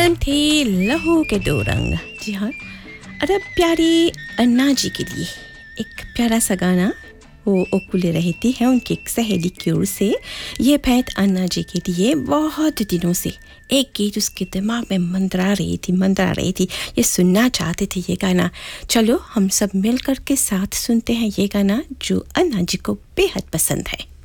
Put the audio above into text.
गान थे लहू के दो रंग। जी हाँ, अरे प्यारी अन्ना जी के लिए एक प्यारा सा गाना वो ओकुले रहती है उनकी एक सहेली की ओर से। ये भेंट अन्ना जी के लिए बहुत दिनों से एक गीत उसके दिमाग में मंडरा रही थी। ये सुनना चाहते थे ये गाना। चलो हम सब मिल कर के साथ सुनते हैं ये गाना जो अन्ना जी को बेहद पसंद है।